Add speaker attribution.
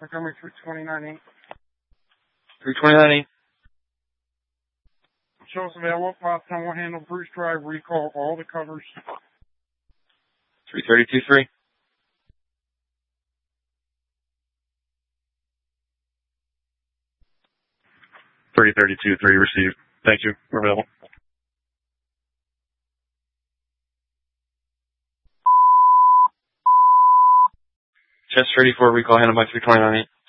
Speaker 1: Montgomery 329.8.
Speaker 2: 329.8.
Speaker 1: Shows available. 510 one handle Bruce Drive. Recall all the covers.
Speaker 2: 332.3.
Speaker 3: 332.3 received. Thank you. We're available.
Speaker 2: Chest ready for recall handled by 329.8.